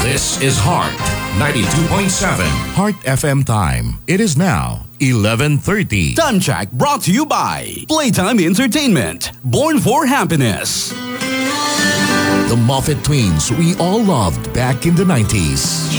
This is Heart 92.7. Heart FM time. It is now 11:30. Time check brought to you by Playtime Entertainment. Born for happiness. The Moffat Twins we all loved back in the 90s.